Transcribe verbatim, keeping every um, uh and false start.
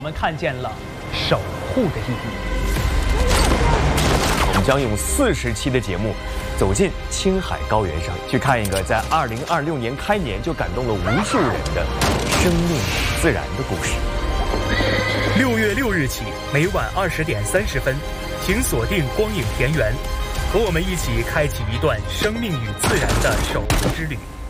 我们看见了守护的意义。 我们将用四十期的节目，走进青海高原上，去看一个在二零二六年开年就感动了无数人的生命与自然的故事。 六月六日起，每晚二十点三十分，请锁定光影田园，和我们一起开启一段生命与自然的守护之旅。